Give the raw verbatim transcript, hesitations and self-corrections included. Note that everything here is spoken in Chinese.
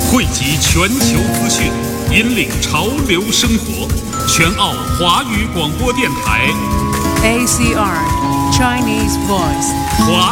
汇集全球资讯，引领潮流生活。全澳华语广播电台 A C R Chinese Voice 华